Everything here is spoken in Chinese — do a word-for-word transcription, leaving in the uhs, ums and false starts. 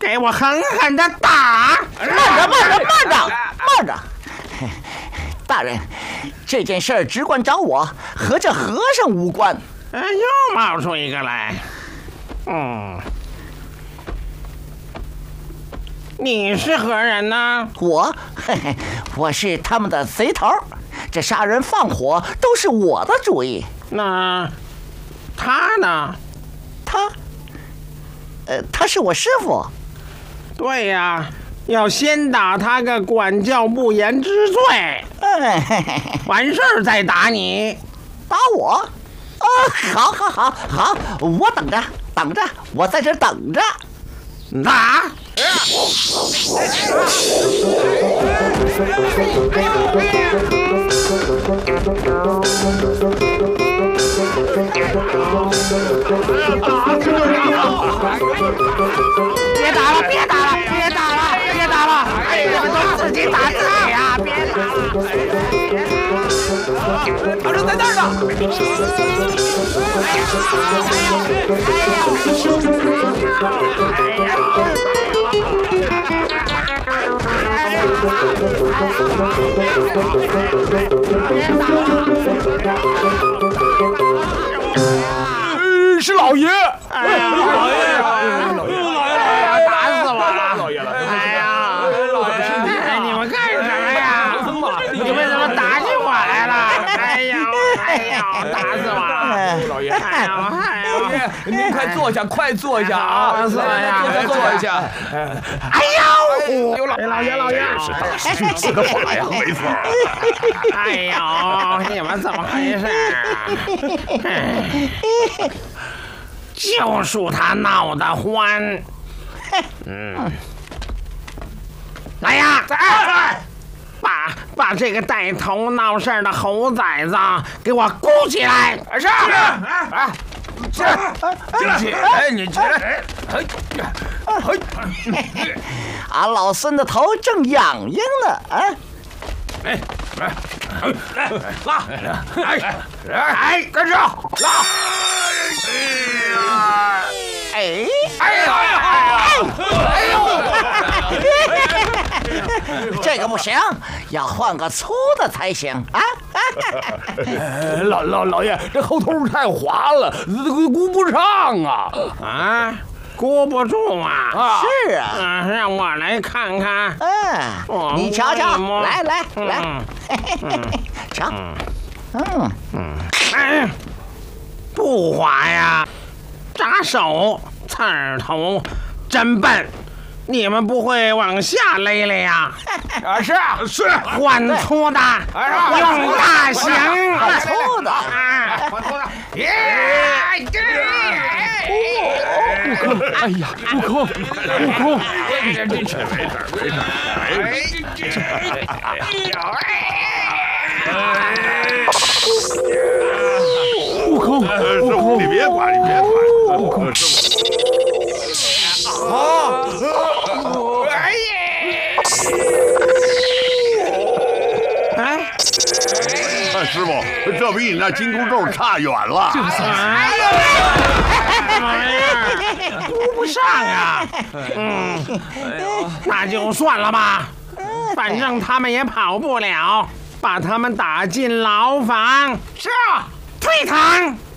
给我狠狠的打！ 慢着，慢着，慢着，慢着！大人，这件事儿只管找我，和这和尚无关。 哎，又冒出一个来。嗯，你是何人呢？ 我，嘿嘿，我是他们的贼头。这杀人放火都是我的主意。 那他呢？ 他，呃，他是我师傅。 对呀，要先打他个管教不严之罪， 哎，嘿嘿嘿， 完事儿再打你。 打我？啊，好，好，好，好，我等着，等着，我在这等着。 打！别打了，别打了，别打了，别打了！哎，你们都自己打自己呀！别打了！他说在那儿呢！哎呀！ 是老爷！ 哎呀，老爷！老爷！老爷！打死我了！老爷了！哎呀，老爷！哎，你们干什么呀？你们怎么打起我来了？哎呀，哎呀，打死我了！老爷！哎呀， 老爷，您快坐下，快坐下啊！ 坐下， 坐下。 哎呦！有老老爷，老爷！ 是大师御赐的法呀，没错。 哎呦，你们怎么回事啊？就属他闹得欢。嗯，来呀，把把这个带头闹事的猴崽子给我箍起来！ 是啊，是，起来，哎，你起来，哎， 哎，俺老孙的头正痒痒呢，啊！ 哎，来，拉，哎，哎，跟上，拉！ 哎， 哎呀，哎呦，这个不行，要换个粗的才行啊！ 老老老爷，这后头太滑了，箍不上啊！ 啊，箍不住啊！ 啊是啊， 嗯，让我来看看。 嗯，你瞧瞧，来来来，瞧，嗯嗯，哎，不滑呀，扎手，刺儿头，真笨。你们不会往下勒勒呀？ 啊，是啊，是， 换粗的，用大刑， 换粗的， 换粗的，耶！ 悟空，哎呀，悟空，悟空， 没事没事没事， 悟空，悟空， 你别管，你别管，悟空。 啊！ 哎呀！哎， 师傅，这比你那金箍咒差远了。 哎呀！什么呀？箍不上啊！嗯，那就算了吧，反正他们也跑不了，把他们打进牢房。是啊，退堂。